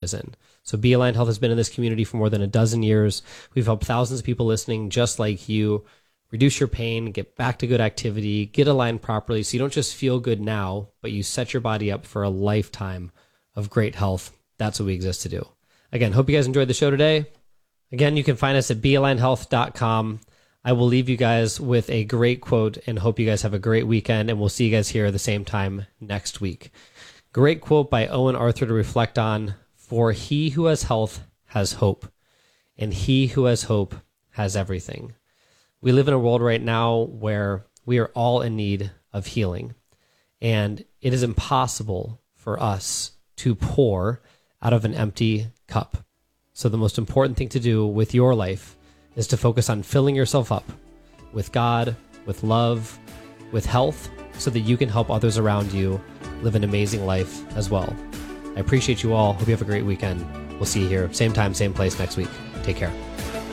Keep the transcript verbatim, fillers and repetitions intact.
is in. So Be Aligned Health has been in this community for more than a dozen years. We've helped thousands of people listening just like you reduce your pain, get back to good activity, get aligned properly so you don't just feel good now, but you set your body up for a lifetime of great health. That's what we exist to do. Again, hope you guys enjoyed the show today. Again, you can find us at be aligned health dot com. I will leave you guys with a great quote and hope you guys have a great weekend, and we'll see you guys here at the same time next week. Great quote by Owen Arthur to reflect on: for he who has health has hope, and he who has hope has everything. We live in a world right now where we are all in need of healing, and it is impossible for us to pour out of an empty cup. So the most important thing to do with your life is to focus on filling yourself up with God, with love, with health, so that you can help others around you live an amazing life as well. I appreciate you all. Hope you have a great weekend. We'll see you here, same time, same place next week. Take care.